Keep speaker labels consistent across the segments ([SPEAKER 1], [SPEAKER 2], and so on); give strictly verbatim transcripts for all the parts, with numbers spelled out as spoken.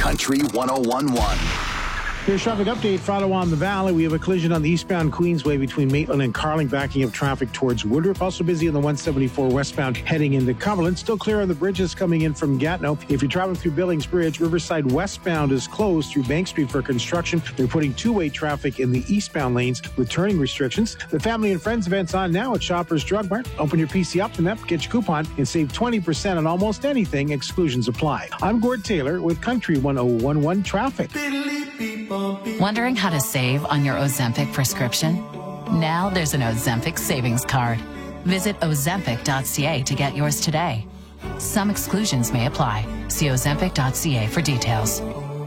[SPEAKER 1] Country one oh one point one.
[SPEAKER 2] Here's traffic update for Ottawa and the Valley. We have a collision on the eastbound Queensway between Maitland and Carling, backing up traffic towards Woodruff. Also busy on the one seventy-four westbound heading into Cumberland. Still clear on the bridges coming in from Gatineau. If you're traveling through Billings Bridge, Riverside westbound is closed through Bank Street for construction. They're putting two-way traffic in the eastbound lanes with turning restrictions. The Family and Friends event's on now at Shoppers Drug Mart. Open your P C Optimum app, get your coupon, and save twenty percent on almost anything. Exclusions apply. I'm Gord Taylor with Country one oh one point one Traffic.
[SPEAKER 3] Wondering how to save on your Ozempic prescription? Now there's an Ozempic savings card. Visit ozempic dot c a to get yours today. Some exclusions may apply. See ozempic dot c a for details.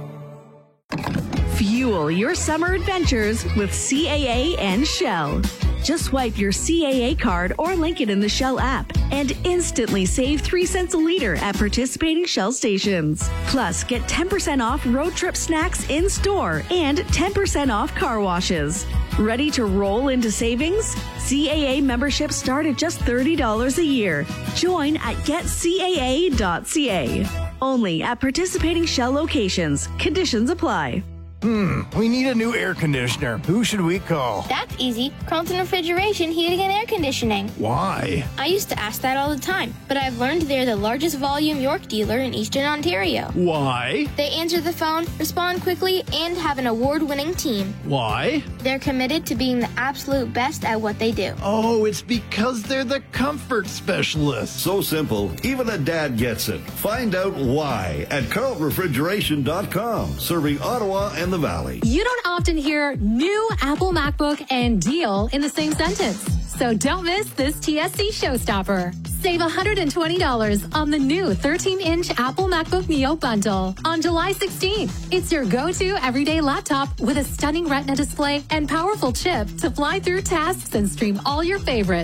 [SPEAKER 4] Fuel your summer adventures with C A A and Shell. Just swipe your C A A card or link it in the Shell app and instantly save three cents a liter at participating Shell stations. Plus, get ten percent off road trip snacks in store and ten percent off car washes. Ready to roll into savings? C A A memberships start at just thirty dollars a year. Join at get c a a dot c a. Only at participating Shell locations. Conditions apply.
[SPEAKER 5] Hmm, we need a new air conditioner. Who should we call?
[SPEAKER 6] That's easy. Carlton Refrigeration, Heating and Air Conditioning.
[SPEAKER 5] Why?
[SPEAKER 6] I used to ask that all the time, but I've learned they're the largest volume York dealer in Eastern Ontario.
[SPEAKER 5] Why?
[SPEAKER 6] They answer the phone, respond quickly, and have an award-winning team.
[SPEAKER 5] Why?
[SPEAKER 6] They're committed to being the absolute best at what they do.
[SPEAKER 5] Oh, it's because they're the comfort specialists.
[SPEAKER 7] So simple, even a dad gets it. Find out why at carlton refrigeration dot com, serving Ottawa and the Valley.
[SPEAKER 8] You don't often hear new Apple MacBook and deal in the same sentence. So don't miss this T S C showstopper. Save one hundred twenty dollars on the new thirteen-inch Apple MacBook Neo bundle on July sixteenth. It's your go-to everyday laptop with a stunning Retina display and powerful chip to fly through tasks and stream all your favorites.